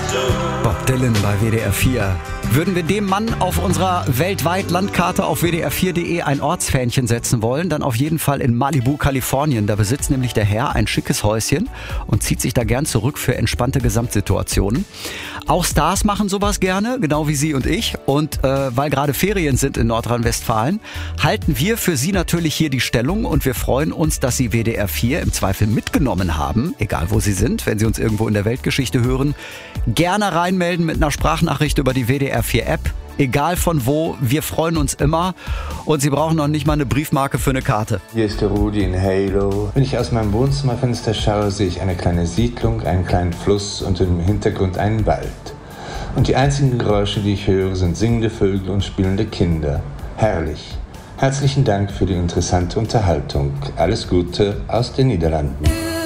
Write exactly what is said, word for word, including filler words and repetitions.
Bob Dylan bei W D R vier. Würden wir dem Mann auf unserer weltweit Landkarte auf W D R vier Punkt de ein Ortsfähnchen setzen wollen, dann auf jeden Fall in Malibu, Kalifornien. Da besitzt nämlich der Herr ein schickes Häuschen und zieht sich da gern zurück für entspannte Gesamtsituationen. Auch Stars machen sowas gerne, genau wie Sie und ich. Und äh, weil gerade Ferien sind in Nordrhein-Westfalen, halten wir für Sie natürlich hier die Stellung und wir freuen uns, dass Sie W D R vier im Zweifel mitgenommen haben, egal wo Sie sind, wenn Sie uns irgendwo in der Weltgeschichte hören. Gerne reinmelden mit einer Sprachnachricht über die W D R vier App. Egal von wo, wir freuen uns immer und Sie brauchen noch nicht mal eine Briefmarke für eine Karte. Hier ist der Rudi in Halo. Wenn ich aus meinem Wohnzimmerfenster schaue, sehe ich eine kleine Siedlung, einen kleinen Fluss und im Hintergrund einen Wald. Und die einzigen Geräusche, die ich höre, sind singende Vögel und spielende Kinder. Herrlich. Herzlichen Dank für die interessante Unterhaltung. Alles Gute aus den Niederlanden.